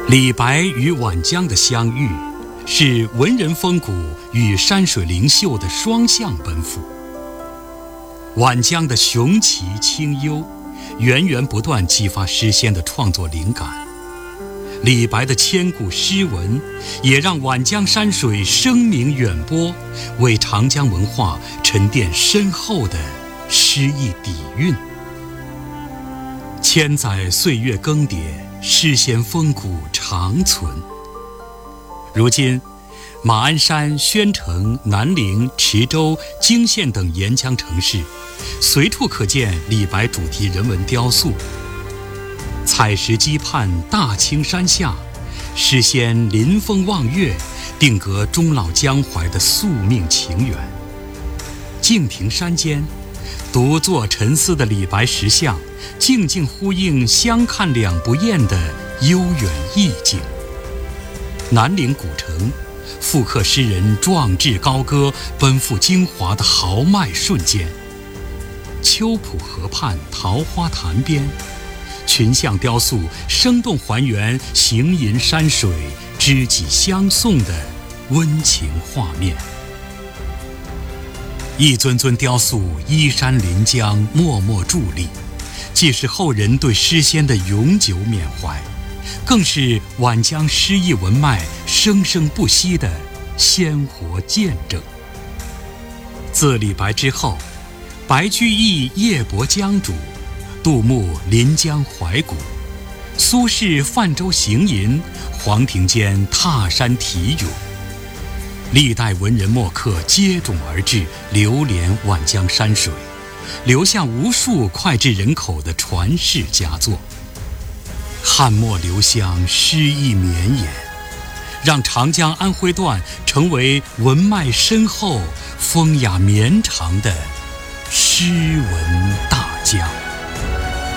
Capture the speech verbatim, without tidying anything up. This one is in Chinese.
李白与晚江的相遇，是文人风骨与山水灵秀的双向奔赴。晚江的雄奇清幽，源源不断激发诗仙的创作灵感。李白的千古诗文，也让晚江山水声名远播，为长江文化沉淀深厚的诗意底蕴。千载岁月更迭，诗仙风骨长存。如今，马鞍山、宣城、南陵、池州、泾县等沿江城市，随处可见李白主题人文雕塑。采石矶畔大青山下，诗仙临风望月，定格终老江淮的宿命情缘。敬亭山间，独坐沉思的李白石像，静静呼应相看两不厌的悠远意境。南陵古城，复刻诗人壮志高歌、奔赴京华的豪迈瞬间。秋浦河畔桃花潭边，群像雕塑生动还原行吟山水、知己相送的温情画面。一尊尊雕塑依山临江，默默伫立，既是后人对诗仙的永久缅怀，更是晚江诗意文脉生生不息的鲜活见证。自李白之后，白居易夜泊江渚，杜牧临江怀古，苏轼泛舟行吟，黄庭坚踏山题咏。历代文人墨客接踵而至，流连晚江山水，留下无数脍炙人口的传世佳作。汉末留香，诗意绵延，让长江安徽段成为文脉深厚、风雅绵长的诗文大江。